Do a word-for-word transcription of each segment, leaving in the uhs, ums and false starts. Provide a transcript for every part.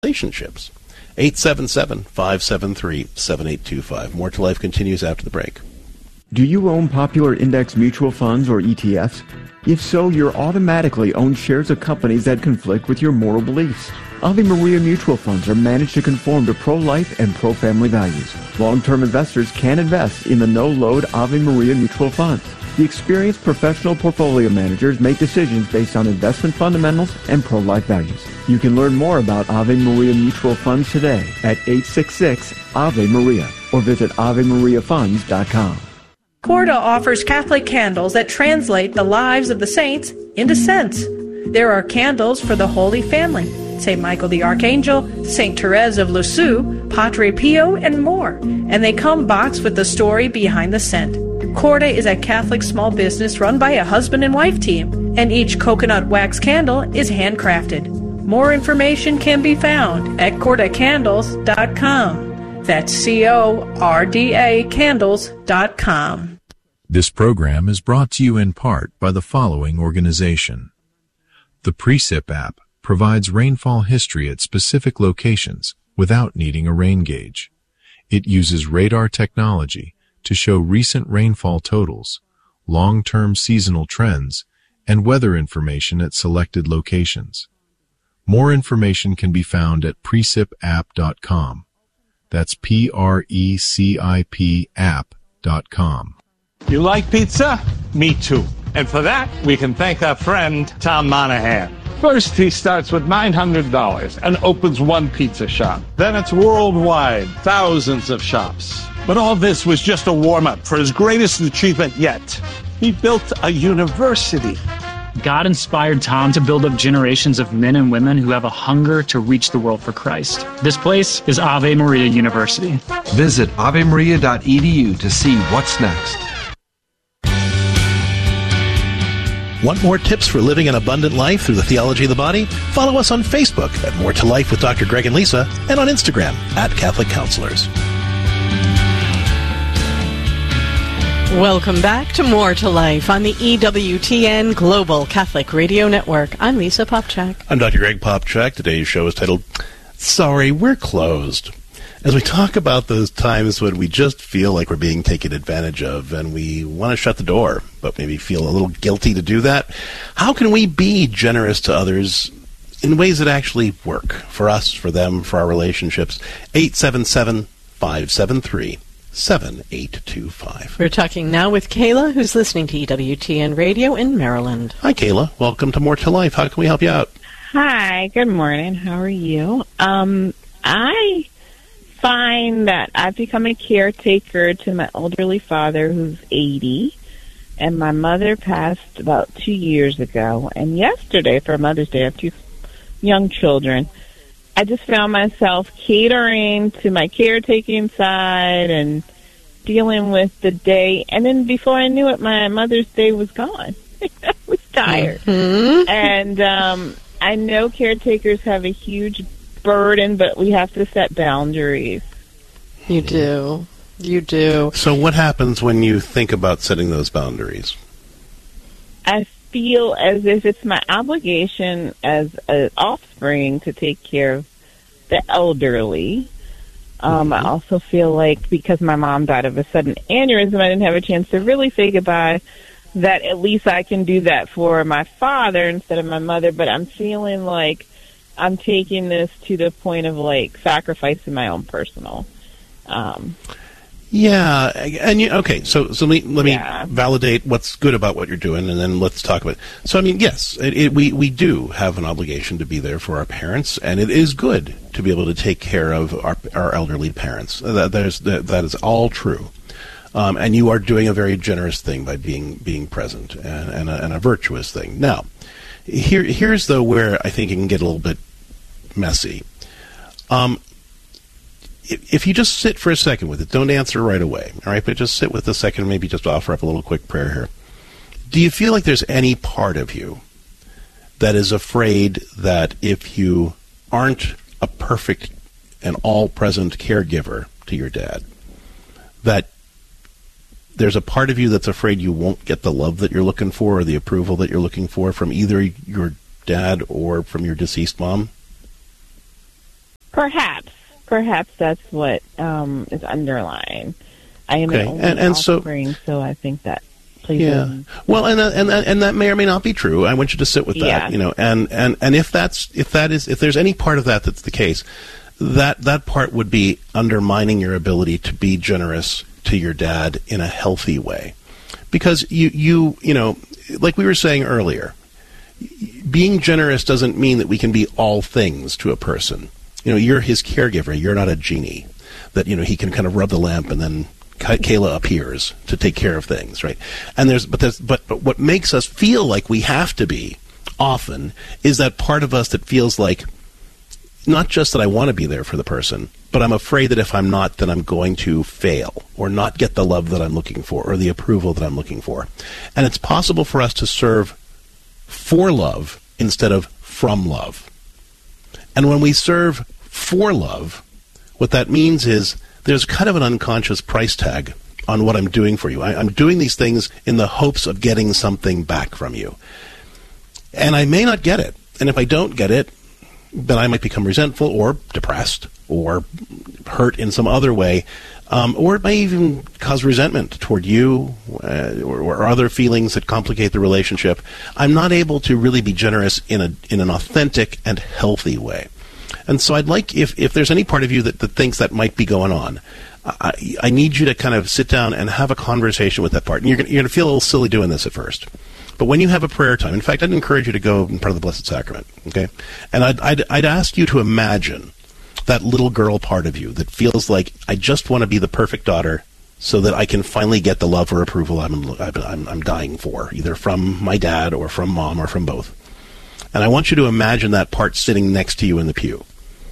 relationships. eight seven seven, five seven three, seven eight two five. More to Life continues after the break. Do you own popular index mutual funds or E T Fs? If so, you're automatically own shares of companies that conflict with your moral beliefs. Ave Maria mutual funds are managed to conform to pro-life and pro-family values. Long-term investors can invest in the no-load Ave Maria mutual funds. The experienced professional portfolio managers make decisions based on investment fundamentals and pro-life values. You can learn more about Ave Maria mutual funds today at eight six six, A V E Maria or visit ave maria funds dot com. Corda offers Catholic candles that translate the lives of the saints into scents. There are candles for the Holy Family, Saint Michael the Archangel, Saint Therese of Lisieux, Padre Pio, and more. And they come boxed with the story behind the scent. Corda is a Catholic small business run by a husband and wife team, and each coconut wax candle is handcrafted. More information can be found at corda candles dot com. That's C O R D A candles dot com. This program is brought to you in part by the following organization. The Precip app provides rainfall history at specific locations without needing a rain gauge. It uses radar technology to show recent rainfall totals, long-term seasonal trends, and weather information at selected locations. More information can be found at precip app dot com. That's P R E C I P app dot com. You like pizza? Me too. And for that, we can thank our friend Tom Monahan. First, he starts with nine hundred dollars and opens one pizza shop. Then it's worldwide, thousands of shops. But all this was just a warm-up for his greatest achievement yet. He built a university. God inspired Tom to build up generations of men and women who have a hunger to reach the world for Christ. This place is Ave Maria University. Visit ave maria dot e d u to see what's next. Want more tips for living an abundant life through the theology of the body? Follow us on Facebook at More to Life with Doctor Greg and Lisa, and on Instagram at Catholic Counselors. Welcome back to More to Life on the E W T N Global Catholic Radio Network. I'm Lisa Popchak. I'm Doctor Greg Popchak. Today's show is titled, Sorry, We're Closed. As we talk about those times when we just feel like we're being taken advantage of and we want to shut the door, but maybe feel a little guilty to do that, how can we be generous to others in ways that actually work for us, for them, for our relationships? eight seven seven, five seven three, seven eight two five. We're talking now with Kayla, who's listening to E W T N Radio in Maryland. Hi, Kayla. Welcome to More to Life. How can we help you out? Hi. Good morning. How are you? Um, I find that I've become a caretaker to my elderly father, who's eighty, and my mother passed about two years ago. And yesterday, for Mother's Day, I have two young children. I just found myself catering to my caretaking side and dealing with the day. And then before I knew it, my Mother's Day was gone. I was tired. Mm-hmm. And um, I know caretakers have a huge burden, but we have to set boundaries. You do. You do. So what happens when you think about setting those boundaries? I feel as if it's my obligation as an offspring to take care of the elderly. Um, I also feel like because my mom died of a sudden aneurysm, I didn't have a chance to really say goodbye, that at least I can do that for my father instead of my mother. But I'm feeling like I'm taking this to the point of, like, sacrificing my own personal. Um, yeah, and you, okay, so so let me, let me yeah. validate what's good about what you're doing, and then let's talk about it. So, I mean, yes, it, it, we, we do have an obligation to be there for our parents, and it is good to be able to take care of our, our elderly parents. That, that, is, that, that is all true. Um, and you are doing a very generous thing by being being present, and, and, a, and a virtuous thing. Now, here here's, though, where I think it can get a little bit messy. Um, if, if you just sit for a second with it, don't answer right away, all right? But just sit with a second, maybe just offer up a little quick prayer here. Do you feel like there's any part of you that is afraid that if you aren't a perfect and all-present caregiver to your dad, that there's a part of you that's afraid you won't get the love that you're looking for or the approval that you're looking for from either your dad or from your deceased mom? Perhaps. Perhaps that's what um, is underlying. I am okay. an only and, and offspring, so, so I think that plays yeah. in. Well, and uh, and and that may or may not be true. I want you to sit with that, yeah. you know. And, and, and if that's if that is if there's any part of that that's the case, that that part would be undermining your ability to be generous to your dad in a healthy way, because you you you know, like we were saying earlier, being generous doesn't mean that we can be all things to a person. You know, you're his caregiver. You're not a genie that, you know, he can kind of rub the lamp and then Kayla appears to take care of things, right? And there's, but there's, but, but what makes us feel like we have to be often is that part of us that feels like not just that I want to be there for the person, but I'm afraid that if I'm not, then I'm going to fail or not get the love that I'm looking for or the approval that I'm looking for. And it's possible for us to serve for love instead of from love. And when we serve for love, what that means is there's kind of an unconscious price tag on what I'm doing for you. I, I'm doing these things in the hopes of getting something back from you. And I may not get it. And if I don't get it, then I might become resentful or depressed or hurt in some other way. Um, or it may even cause resentment toward you uh, or, or other feelings that complicate the relationship. I'm not able to really be generous in a in an authentic and healthy way. And so I'd like, if, if there's any part of you that, that thinks that might be going on, I, I need you to kind of sit down and have a conversation with that part. And you're going you're to feel a little silly doing this at first. But when you have a prayer time, in fact, I'd encourage you to go in front of the Blessed Sacrament, okay? And I'd, I'd, I'd ask you to imagine that little girl part of you that feels like, I just want to be the perfect daughter so that I can finally get the love or approval I'm, I'm, I'm dying for, either from my dad or from mom or from both. And I want you to imagine that part sitting next to you in the pew.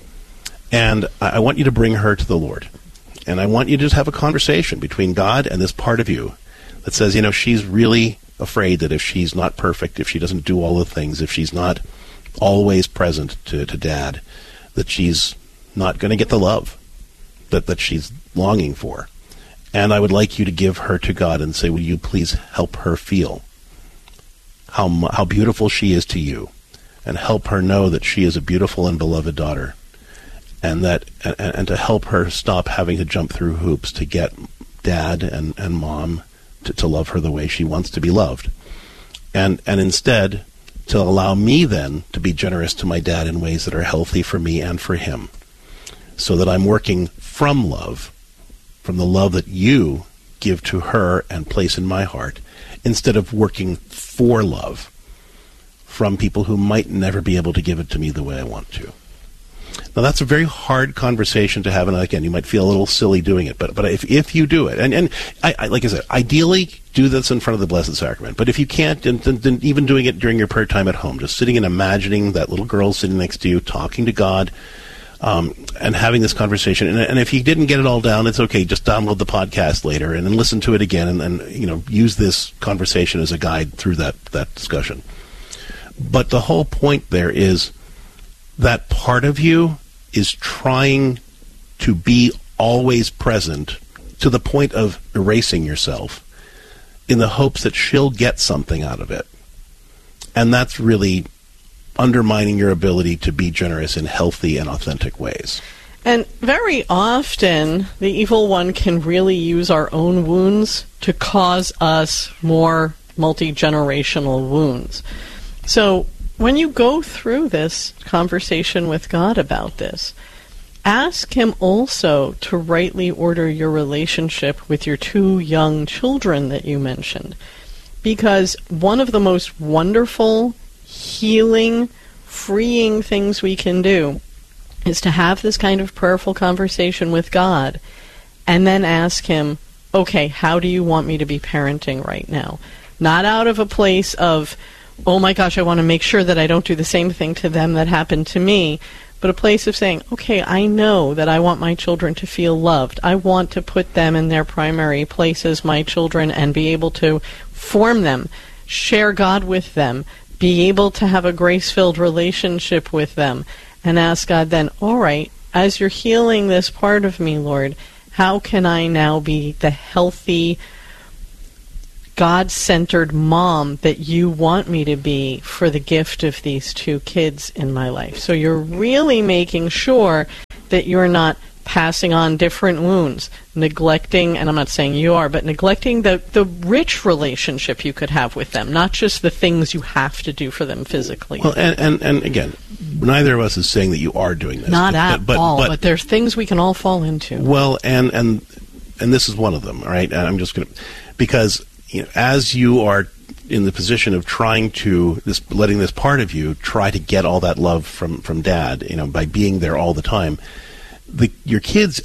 And I want you to bring her to the Lord. And I want you to just have a conversation between God and this part of you that says, you know, she's really afraid that if she's not perfect, if she doesn't do all the things, if she's not always present to, to Dad, that she's not going to get the love that, that she's longing for. And I would like you to give her to God and say, will you please help her feel how how beautiful she is to you, and help her know that she is a beautiful and beloved daughter, and that and, and to help her stop having to jump through hoops to get Dad and, and Mom to, to love her the way she wants to be loved. And and instead to allow me then to be generous to my dad in ways that are healthy for me and for him, so that I'm working from love, from the love that you give to her and place in my heart, instead of working for love from people who might never be able to give it to me the way I want to. Now, that's a very hard conversation to have, and again, you might feel a little silly doing it, but but if if you do it, and, and I, I, like I said, ideally do this in front of the Blessed Sacrament, but if you can't, then, then, then even doing it during your prayer time at home, just sitting and imagining that little girl sitting next to you, talking to God, um, and having this conversation, and, and if you didn't get it all down, it's okay, just download the podcast later and then listen to it again, and, and you know, use this conversation as a guide through that, that discussion. But the whole point there is that part of you is trying to be always present to the point of erasing yourself in the hopes that she'll get something out of it. And that's really undermining your ability to be generous in healthy and authentic ways. And very often, the evil one can really use our own wounds to cause us more multi-generational wounds. So when you go through this conversation with God about this, ask him also to rightly order your relationship with your two young children that you mentioned. Because one of the most wonderful, healing, freeing things we can do is to have this kind of prayerful conversation with God and then ask him, okay, how do you want me to be parenting right now? Not out of a place of, oh my gosh, I want to make sure that I don't do the same thing to them that happened to me, but a place of saying, okay, I know that I want my children to feel loved. I want to put them in their primary place as my children and be able to form them, share God with them, be able to have a grace-filled relationship with them, and ask God then, all right, as you're healing this part of me, Lord, how can I now be the healthy, God-centered mom that you want me to be for the gift of these two kids in my life? So you're really making sure that you're not passing on different wounds, neglecting, and I'm not saying you are, but neglecting the, the rich relationship you could have with them, not just the things you have to do for them physically. Well, and, and, and again, neither of us is saying that you are doing this. Not but, at but, all, but, but there's things we can all fall into. Well, and and and this is one of them, all right? And I'm just going to, because you know, as you are in the position of trying to, this, letting this part of you try to get all that love from, from Dad, you know, by being there all the time, The, your kids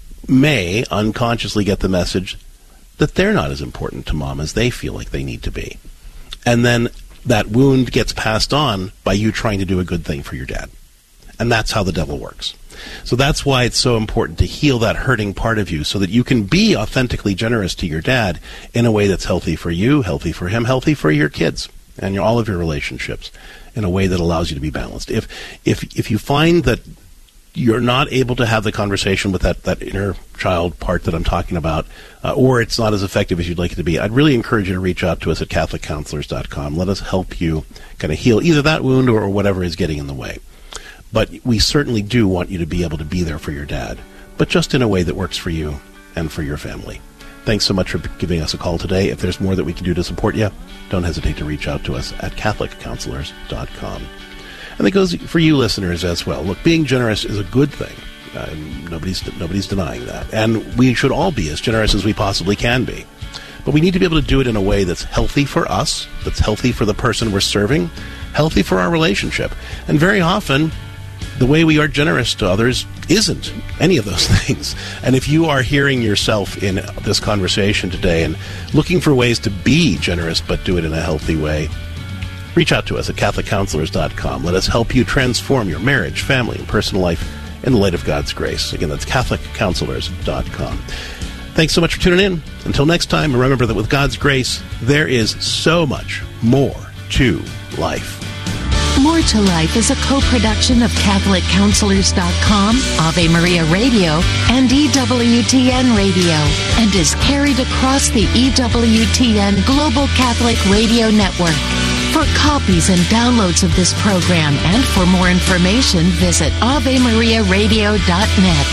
may unconsciously get the message that they're not as important to Mom as they feel like they need to be. And then that wound gets passed on by you trying to do a good thing for your dad. And that's how the devil works. So that's why it's so important to heal that hurting part of you so that you can be authentically generous to your dad in a way that's healthy for you, healthy for him, healthy for your kids and your, all of your relationships in a way that allows you to be balanced. If if if you find that you're not able to have the conversation with that, that inner child part that I'm talking about, uh, or it's not as effective as you'd like it to be, I'd really encourage you to reach out to us at Catholic Counselors dot com. Let us help you kind of heal either that wound or, or whatever is getting in the way. But we certainly do want you to be able to be there for your dad, but just in a way that works for you and for your family. Thanks so much for giving us a call today. If there's more that we can do to support you, don't hesitate to reach out to us at Catholic Counselors dot com. And that goes for you listeners as well. Look, being generous is a good thing. Uh, nobody's nobody's denying that. And we should all be as generous as we possibly can be. But we need to be able to do it in a way that's healthy for us, that's healthy for the person we're serving, healthy for our relationship. And very often, the way we are generous to others isn't any of those things. And if you are hearing yourself in this conversation today and looking for ways to be generous but do it in a healthy way, reach out to us at Catholic Counselors dot com. Let us help you transform your marriage, family, and personal life in the light of God's grace. Again, that's Catholic Counselors dot com. Thanks so much for tuning in. Until next time, remember that with God's grace, there is so much more to life. More to Life is a co-production of Catholic Counselors dot com, Ave Maria Radio, and E W T N Radio, and is carried across the E W T N Global Catholic Radio Network. For copies and downloads of this program and for more information, visit Ave Maria Radio dot net.